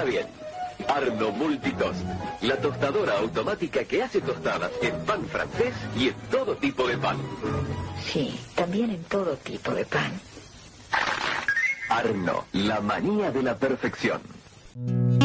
Escucha bien. Arno Multitost, la tostadora automática que hace tostadas en pan francés y en todo tipo de pan. Sí, también en todo tipo de pan. Arno, la manía de la perfección.